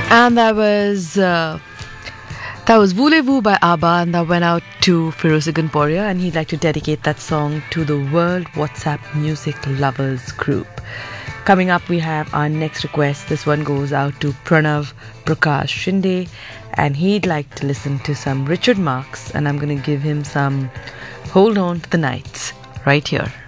And that was Voulez-Vous by ABBA, and that went out to Firoz Ganporia, and he'd like to dedicate that song to the World WhatsApp Music Lovers group. Coming up, we have our next request. This one goes out to Pranav Prakash Shinde, and he'd like to listen to some Richard Marx, and I'm going to give him some Hold On to the Nights right here.